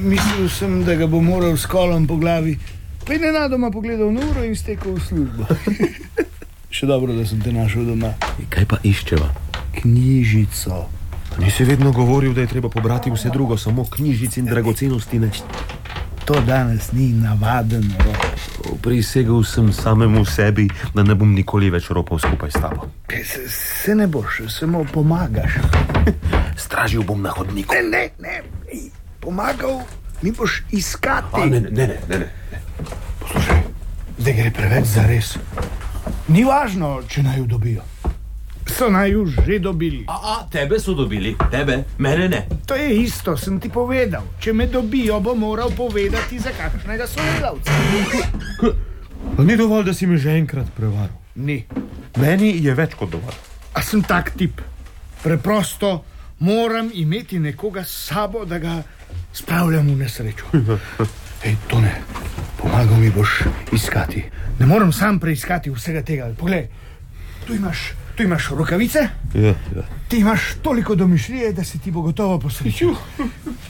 Mislil sem, da ga bo moral s kolom po glavi. Pa je nenadoma pogledal na uro in stekel v službo. Še dobro, da sem te našel doma. Kaj pa iščeva? Knjižico. Nisi vedno govoril, da je treba pobrati vse drugo, samo knjižic in dragocenosti ne. To danes ni navaden rop. Prisegel sem samemu sebi, da ne bom nikoli več ropal skupaj s tabo. Se ne boš, samo pomagaš. Stražil bom na hodniku. Ne. Pomagal mi boš iskati. Ne. Poslušaj, zdaj gre preveč za res. Ni važno, če naju dobijo. So naju že dobili. Tebe so dobili, tebe, mene ne. To je isto, sem ti povedal. Če me dobijo, bo moral povedati za kakšnega sodelavca. Ni dovolj, da si me že enkrat prevaral. Ni. Meni je več kot dovolj. A sem tak tip. Preprosto moram imeti nekoga s sabo, da ga spravljam v nesrečo. Hej, Tone, pomagal mi boš iskati. Ne moram sam preiskati vsega tega. Poglej, tu imaš rokavice. Ja. Ti imaš toliko domišljije, da se ti bo gotovo posrečil.